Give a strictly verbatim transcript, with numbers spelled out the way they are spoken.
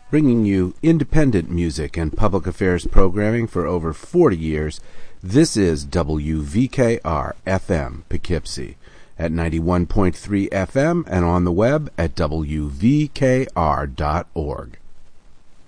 Bringing you independent music and public affairs programming for over forty years, this is W V K R F M Poughkeepsie at ninety-one point three F M and on the web at W V K R dot org.